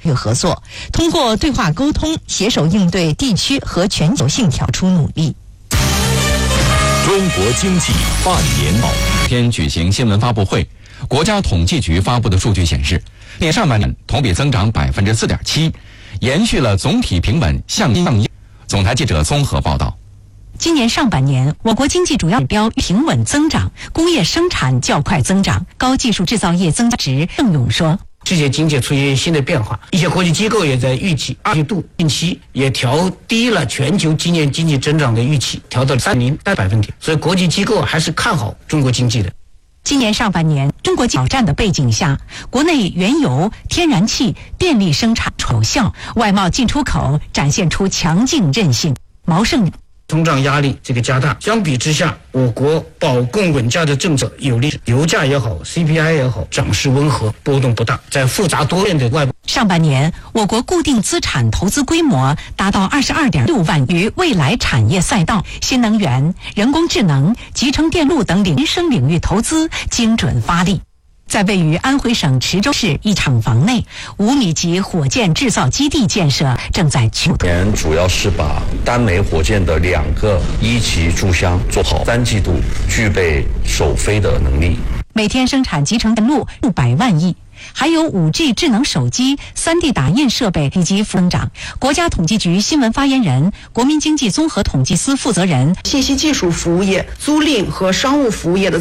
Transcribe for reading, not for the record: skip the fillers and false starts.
与合作，通过对话沟通，携手应对地区和全球性挑出努力。 中国经济半年报天举行新闻发布会，国家统计局发布的数据显示，今年上半年同比增长 4.7%， 延续了总体平稳向上。总台记者综合报道。 今年上半年，我国经济主要指标平稳增长，工业生产较快增长，高技术制造业增加值。郑勇说， 世界经济出现新的变化，一些国际机构也在预计2季度，近期也调低了全球今年经济增长的预期，调到3.0%，所以国际机构还是看好中国经济的。 今年上半年，中国挑战的背景下，国内原油、天然气、电力生产有效，外贸进出口展现出强劲韧性。毛盛通胀压力加大，相比之下，我国保供稳价的政策有利，油价也好 ，CPI 也好，涨势温和，波动不大。在复杂多变的外部， 上半年我国固定资产投资规模达到22.6万于未来产业赛道、新能源、人工智能、集成电路等民生领域投资精准发力。在位于安徽省池州市一厂房内，5米级火箭制造基地建设正在启动。 主要是把单枚火箭的2个1级注箱做好，3季度具备首飞的能力。 每天生产集成电路数百万亿，还有5G 智能手机、3D 打印设备以及增长。国家统计局新闻发言人、国民经济综合统计司负责人， 信息技术服务业、租赁和商务服务业的